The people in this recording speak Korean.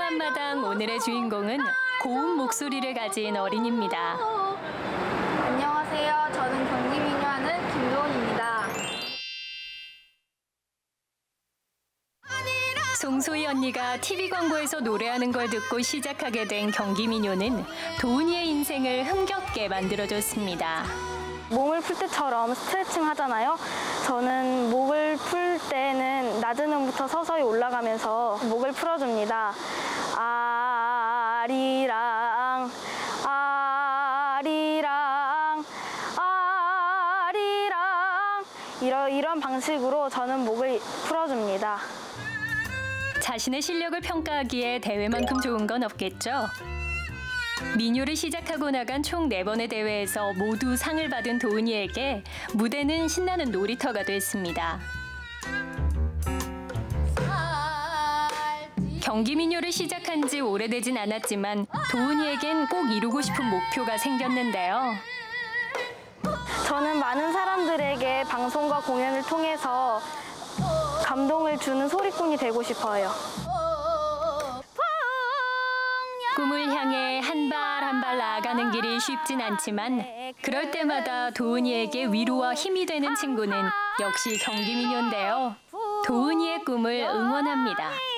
한마당 오늘의 주인공은 고운 목소리를 가진 어린이입니다. 안녕하세요. 저는 경기민요 하는 김도은입니다. 송소희 언니가 TV 광고에서 노래하는 걸 듣고 시작하게 된 경기민요는 도은이의 인생을 흥겹게 만들어줬습니다. 몸을 풀 때처럼 스트레칭 하잖아요. 저는 목을 풀 때는 낮은 음부터 서서히 올라가면서 목을 풀어줍니다. 아리랑 아리랑 아리랑 이런 방식으로 저는 목을 풀어줍니다. 자신의 실력을 평가하기에 대회만큼 좋은 건 없겠죠? 민요를 시작하고 나간 총 4번의 대회에서 모두 상을 받은 도은이에게 무대는 신나는 놀이터가 됐습니다. 경기 민요를 시작한 지 오래되진 않았지만 도은이에겐 꼭 이루고 싶은 목표가 생겼는데요. 저는 많은 사람들에게 방송과 공연을 통해서 감동을 주는 소리꾼이 되고 싶어요. 꿈을 향해 한 발 한 발 나아가는 길이 쉽진 않지만 그럴 때마다 도은이에게 위로와 힘이 되는 친구는 역시 경기민요인데요. 도은이의 꿈을 응원합니다.